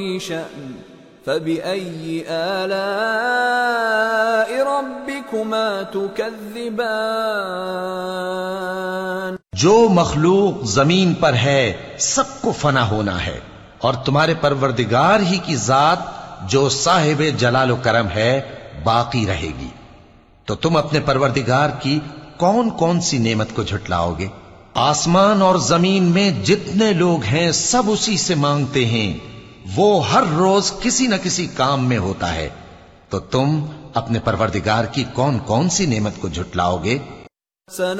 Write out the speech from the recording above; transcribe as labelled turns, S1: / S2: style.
S1: शअन फबिअय्यि आलाइ रब्बिकुमा तुकज़्ज़िबान।
S2: जो मखलूक जमीन पर है सबको फना होना है, और तुम्हारे परवरदिगार ही की जात जो साहिब जलाल करम है बाकी रहेगी। तो तुम अपने परवरदिगार की कौन कौन सी नेमत को झुटलाओगे? आसमान और जमीन में जितने लोग हैं सब उसी से मांगते हैं, वो हर रोज किसी न किसी काम में होता है। तो तुम अपने परवरदिगार की कौन कौन सी नेमत को झुटलाओगे?